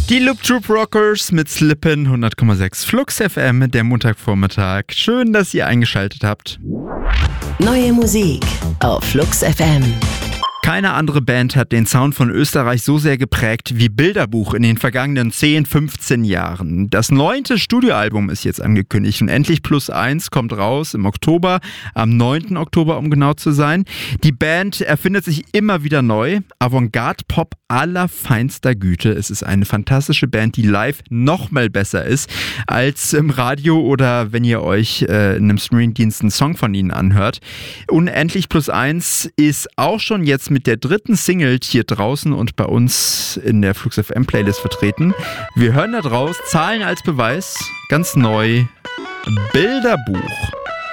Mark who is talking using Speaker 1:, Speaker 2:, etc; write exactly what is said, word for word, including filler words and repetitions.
Speaker 1: Die Loop Troop Rockers mit Slippin', hundert Komma sechs Flux F M, der Montagvormittag. Schön, dass ihr eingeschaltet habt.
Speaker 2: Neue Musik auf Flux F M.
Speaker 1: Keine andere Band hat den Sound von Österreich so sehr geprägt wie Bilderbuch in den vergangenen zehn, fünfzehn Jahren. Das neunte Studioalbum ist jetzt angekündigt und Endlich Plus Eins kommt raus im Oktober, am neunten Oktober, um genau zu sein. Die Band erfindet sich immer wieder neu. Avantgarde-Pop allerfeinster Güte. Es ist eine fantastische Band, die live noch mal besser ist als im Radio oder wenn ihr euch äh, in einem Streamingdienst einen Song von ihnen anhört. Unendlich Plus Eins ist auch schon jetzt mit der dritten Single hier draußen und bei uns in der Flux F M Playlist vertreten. Wir hören da draus, Zahlen als Beweis, ganz neu, Bilderbuch.